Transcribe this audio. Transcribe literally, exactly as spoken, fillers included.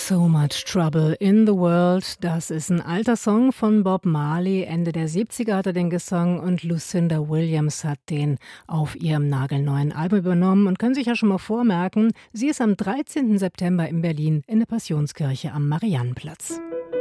So Much Trouble in the World, das ist ein alter Song von Bob Marley. Ende der siebziger hat er den gesungen und Lucinda Williams hat den auf ihrem nagelneuen Album übernommen und können sich ja schon mal vormerken, sie ist am dreizehnten September in Berlin in der Passionskirche am Mariannenplatz.